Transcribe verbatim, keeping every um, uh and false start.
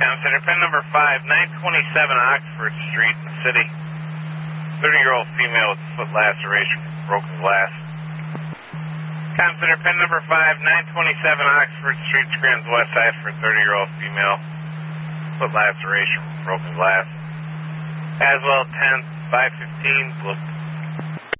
Com Center, pin number five, nine twenty-seven Oxford Street in the city. thirty-year-old female with foot laceration from broken glass. Com Center, pin number five, nine twenty-seven Oxford Street, Scranton West Side for thirty-year-old female, foot laceration from broken glass. As well, ten, five fifteen,